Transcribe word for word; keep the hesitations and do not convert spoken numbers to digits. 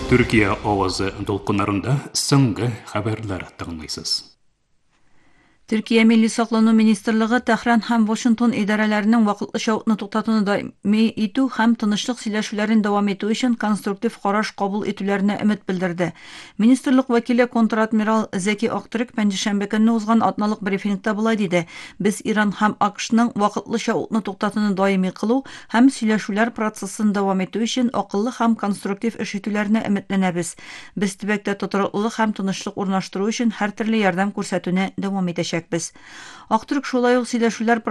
Türkiye ovozı dolqunlarında so'nggi xabarlar tinglaysiz. Türkiye Milli Saqlanu Ministerligi Tehran ham Washington idaralarining vaqtli shovutni to'xtatishini doimiy etu ham tinchlik сөйләшүләрен davom etу өчен konstruktiv qarаш qabul etүләренә umid bildirdi. Ministerlik vakili kontr-admiral Zeki Oqtürk пәнҗешәмбе көнне узган атналык брифингта булай диде. Без Иран һәм АКШның вакытлы шовутны туктатуны даими кылу һәм сөйләшүләр процессын дәвам итү өчен акыллы һәм конструктив эш итүләренә өметләнәбез. Без төбәктә тотрыклылык һәм тынычлык урнаштыру өчен һәр төрле ярдәм күрсәтүне дәвам итәчәкбез. Оқтурк шулай ук сөйләшүләр